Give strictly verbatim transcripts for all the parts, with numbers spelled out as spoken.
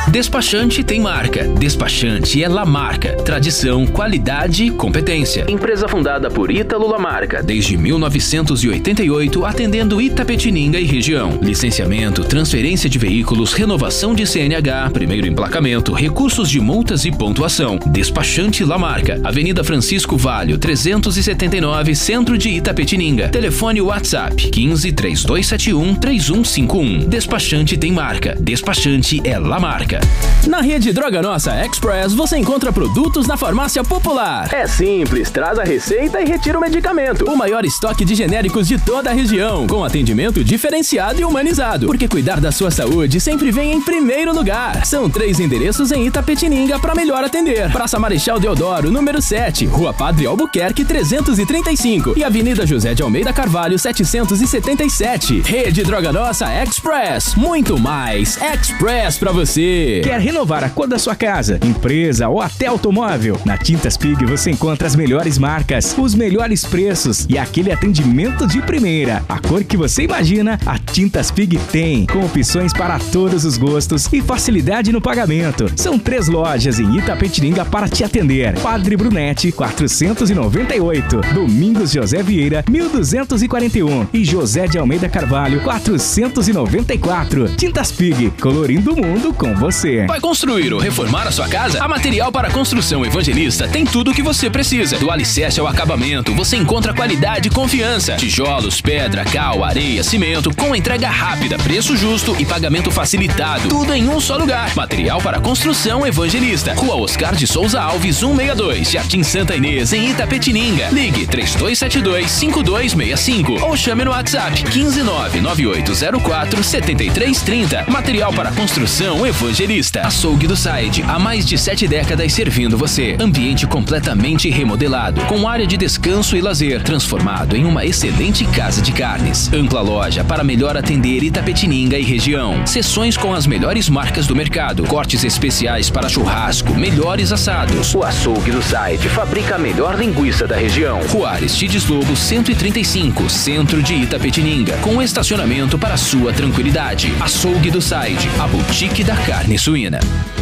Despachante tem marca. Despachante é Lamarca. Tradição, qualidade, competência. Empresa fundada por Ítalo Lamarca desde mil novecentos e oitenta e oito, atendendo Itapetininga e região. Licenciamento, transferência de veículos, renovação de C N H, primeiro emplacamento, recursos de multas e pontuação. Despachante Lamarca. Avenida Francisco Valho, trezentos e setenta e nove, Centro de Itapetininga. Telefone WhatsApp quinze, três dois sete um, três um cinco um. Despachante tem marca. Despachante é Lamarca. Na rede Droga Nossa Express você encontra produtos na farmácia popular. É simples, traz a receita e retira o medicamento. O maior estoque de genéricos de toda a região, com atendimento diferenciado e humanizado. Porque cuidar da sua saúde sempre vem em primeiro lugar. São três endereços em Itapetininga para melhor atender. Praça Marechal Deodoro, número sete, Rua Padre Albuquerque trezentos e trinta e cinco e Avenida José de Almeida Carvalho setecentos e setenta e sete. Rede Droga Nossa Express, muito mais Express pra você. Quer renovar a cor da sua casa, empresa ou até automóvel? Na Tintas Pig você encontra as melhores marcas, os melhores preços e aquele atendimento de primeira. A cor que você imagina, a Tintas Pig tem, com opções para todos os gostos e facilidade no pagamento. São três lojas em Itapetininga para te atender. Padre Brunete, quatrocentos e noventa e oito, Domingos José Vieira, mil duzentos e quarenta e um e José de Almeida Carvalho, quatrocentos e noventa e quatro. Tintas Pig, colorindo o mundo com você. Vai construir ou reformar a sua casa? A Material para Construção Evangelista tem tudo o que você precisa. Do alicerce ao acabamento, você encontra qualidade e confiança. Tijolos, pedra, cal, areia, cimento, com entrega rápida, preço justo e pagamento facilitado. Tudo em um só lugar. Material para Construção Evangelista. Rua Oscar de Souza Alves, cento e sessenta e dois, Jardim Santa Inês, em Itapetininga. Ligue três dois sete dois, cinco dois seis cinco ou chame no WhatsApp quinze, nove nove oito zero quatro, sete três três zero. Material para Construção Evangelista. Açougue do Side, há mais de sete décadas servindo você. Ambiente completamente remodelado, com área de descanso e lazer, transformado em uma excelente casa de carnes. Ampla loja para melhor atender Itapetininga e região. Seções com as melhores marcas do mercado. Cortes especiais para churrasco, melhores assados. O Açougue do Side fabrica a melhor linguiça da região. Rua Aristides Lobo, cento e trinta e cinco, Centro de Itapetininga, com estacionamento para sua tranquilidade. Açougue do Side, a boutique da carne suína.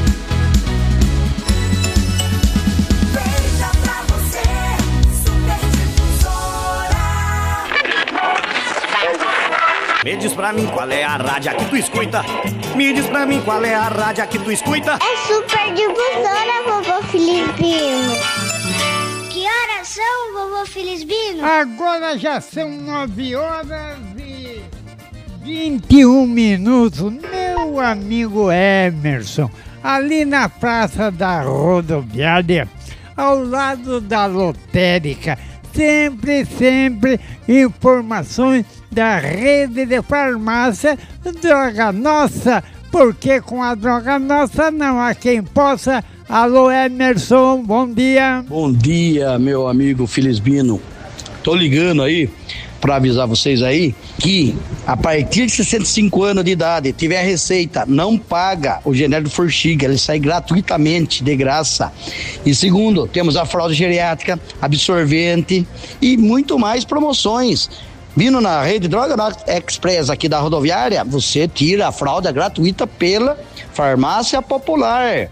Me diz pra mim qual é a rádio que tu escuta. Me diz pra mim qual é a rádio que tu escuta. É Super Difusora, vovô Felizbino. Que horas são, vovô Felizbino? Agora já são nove horas e vinte e um minutos. Meu amigo Emerson, ali na Praça da Rodoviária, ao lado da lotérica, sempre, sempre informações da rede de farmácia Droga Nossa, porque com a Droga Nossa não há quem possa. Alô Emerson, bom dia. Bom dia, meu amigo Felizbino. Tô ligando aí para avisar vocês aí que a partir de sessenta e cinco anos de idade, tiver receita, não paga o genérico Forxiga, ele sai gratuitamente, de graça. E segundo, temos a fralda geriátrica, absorvente e muito mais promoções. Vindo na rede Droga Express aqui da rodoviária, você tira a fralda gratuita pela Farmácia Popular.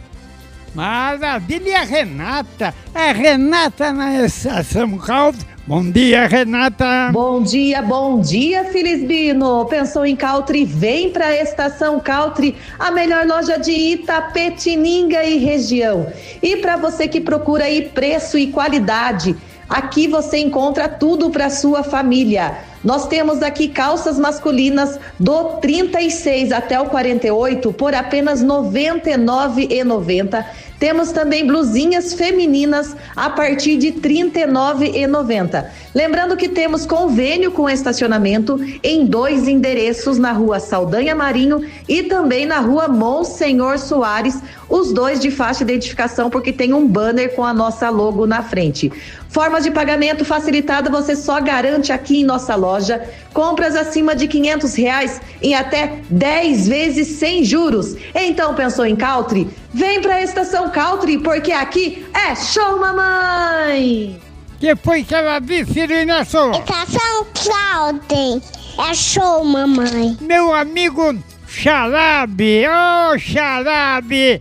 Maravilha, Renata. É Renata na Estação Country. Bom dia, Renata. Bom dia, bom dia, Felizbino. Pensou em Country? Vem para a Estação Country, a melhor loja de Itapetininga e região. E para você que procura aí preço e qualidade, aqui você encontra tudo para sua família. Nós temos aqui calças masculinas do trinta e seis até o quarenta e oito por apenas noventa e nove reais e noventa centavos. Temos também blusinhas femininas a partir de trinta e nove reais e noventa centavos. Lembrando que temos convênio com estacionamento em dois endereços, na Rua Saldanha Marinho e também na Rua Monsenhor Soares, os dois de faixa de identificação, porque tem um banner com a nossa logo na frente. Formas de pagamento facilitada você só garante aqui em nossa loja. Compras acima de quinhentos reais em até dez vezes sem juros. Então pensou em Country? Vem pra Estação Country, porque aqui é show, mamãe! Que foi que ela disse, Irinasson? Estação Country é show, mamãe. Meu amigo Xarabe, ô oh, Xarabe.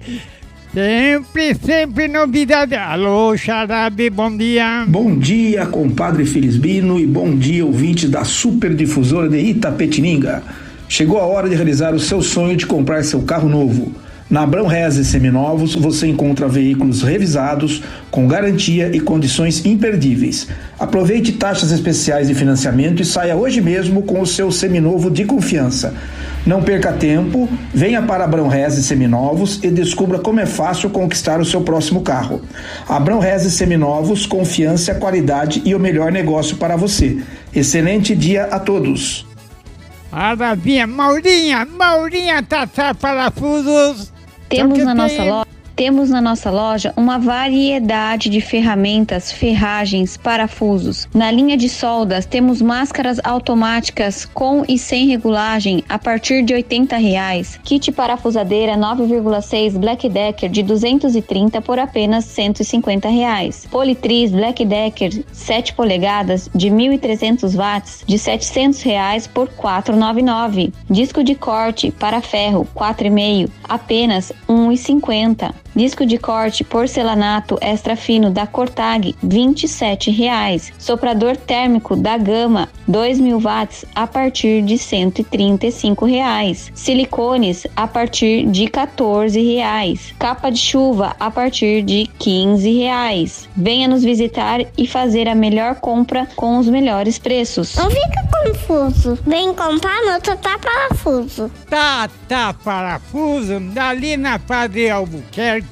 Sempre, sempre novidade. Alô, Xarabe, bom dia. Bom dia, compadre Felisbino, e bom dia, ouvintes da Super Difusora de Itapetininga. Chegou a hora de realizar o seu sonho de comprar seu carro novo. Na Abrão Reze Seminovos você encontra veículos revisados, com garantia e condições imperdíveis. Aproveite taxas especiais de financiamento e saia hoje mesmo com o seu seminovo de confiança. Não perca tempo, venha para Abrão Reze Seminovos e descubra como é fácil conquistar o seu próximo carro. Abrão Reze Seminovos, confiança, qualidade e o melhor negócio para você. Excelente dia a todos. Maravilha, Maurinha, Maurinha Tatá Parafusos. Temos na nossa loja Temos na nossa loja uma variedade de ferramentas, ferragens, parafusos. Na linha de soldas, temos máscaras automáticas com e sem regulagem a partir de oitenta reais. Kit parafusadeira nove vírgula seis Black Decker de duzentos e trinta por apenas cento e cinquenta reais. Politriz Black Decker sete polegadas de mil e trezentos watts de setecentos reais por quatrocentos e noventa e nove reais. Disco de corte para ferro quatro e meio apenas um real e cinquenta centavos. Disco de corte porcelanato extra fino da Cortag, vinte e sete reais. Soprador térmico da Gama, dois mil watts, a partir de cento e trinta e cinco reais. Silicones, a partir de quatorze reais. Capa de chuva, a partir de quinze reais. Venha nos visitar e fazer a melhor compra com os melhores preços. Não fica confuso. Vem comprar no Tatá Parafuso. Tatá Parafuso, ali na Padre Albuquerque,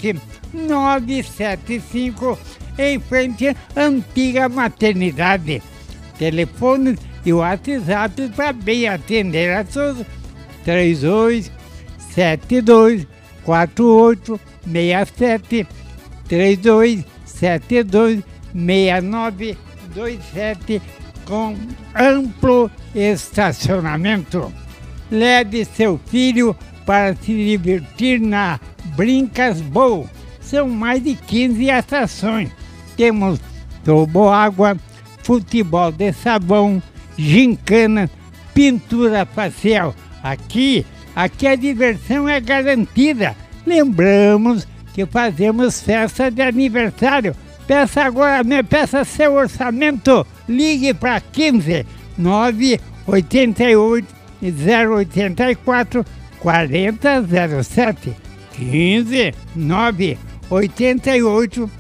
nove sete cinco, em frente à antiga maternidade. Telefone e WhatsApp para bem atender a todos. três dois sete dois quatro oito seis sete, três dois sete dois seis nove dois sete, com amplo estacionamento. Leve seu filho para se divertir na Brincas Bowl. São mais de quinze atrações. Temos toboágua, futebol de sabão, gincana, pintura facial. Aqui, aqui a diversão é garantida. Lembramos que fazemos festa de aniversário. Peça agora, peça seu orçamento. Ligue para quinze nove oito oito zero oito quatro quarenta zero sete. quinze nove oito oito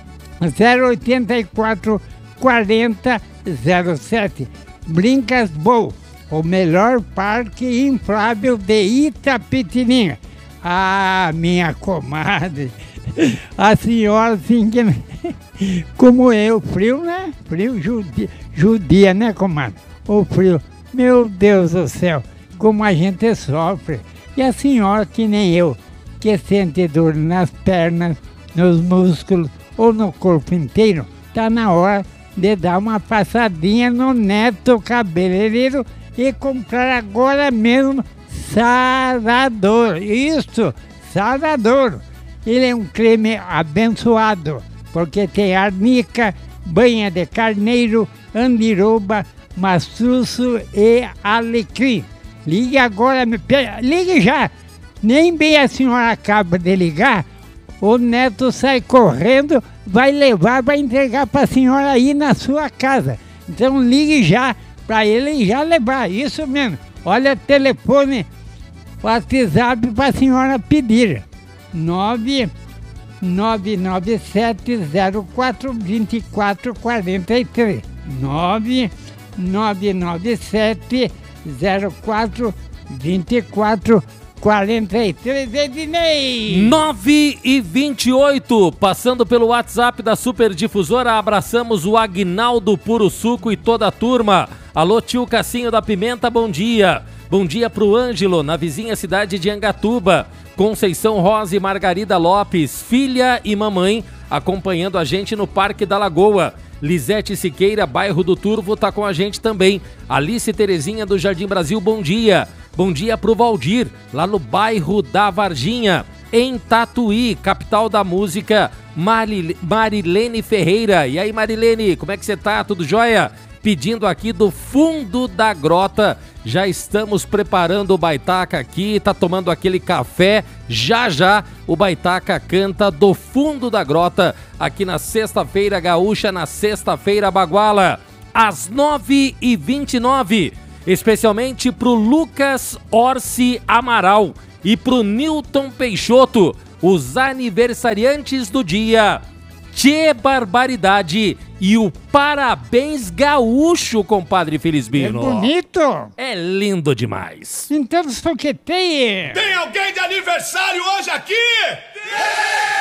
zero oito quatro quarenta zero sete. Brincas Bowl, o melhor parque inflável de Itapetininga. Ah, minha comadre, a senhora assim que, como eu, frio, né? Frio judia, judia, né, comadre? O frio, meu Deus do céu, como a gente sofre. E a senhora que nem eu, que sente dor nas pernas, nos músculos ou no corpo inteiro, tá na hora de dar uma passadinha no Neto Cabeleireiro e comprar agora mesmo Sarador. Isso, Sarador. Ele é um creme abençoado, porque tem arnica, banha de carneiro, andiroba, mastruço e alecrim. Ligue agora, ligue já. Nem bem a senhora acaba de ligar, o Neto sai correndo, vai levar, vai entregar para a senhora aí na sua casa. Então ligue já para ele já levar, isso mesmo. Olha o telefone, WhatsApp para a senhora pedir. nove nove nove sete zero quatro dois quatro quatro três. nove nove nove sete zero quatro dois quatro quatro três. Ednei! nove e vinte e oito, passando pelo WhatsApp da Super Difusora, abraçamos o Aguinaldo Puro Suco e toda a turma. Alô, tio Cassinho da Pimenta, bom dia. Bom dia pro Ângelo, na vizinha cidade de Angatuba. Conceição Rosa e Margarida Lopes, filha e mamãe, acompanhando a gente no Parque da Lagoa. Lisete Siqueira, bairro do Turvo, tá com a gente também. Alice Terezinha do Jardim Brasil, bom dia. Bom dia pro Valdir, lá no bairro da Varginha. Em Tatuí, capital da música, Maril- Marilene Ferreira. E aí, Marilene, como é que você tá? Tudo jóia? pedindo aqui do fundo da grota. Já estamos preparando o Baitaca aqui, tá tomando aquele café. Já já o Baitaca canta do fundo da grota aqui na Sexta-feira Gaúcha, na Sexta-feira Baguala, às nove e vinte e nove. Especialmente pro Lucas Orsi Amaral e pro Newton Peixoto, os aniversariantes do dia. Tchê barbaridade e o parabéns gaúcho, compadre Felisbino. É bonito. É lindo demais. Então soqueteie. Tem alguém de aniversário hoje aqui? Tem!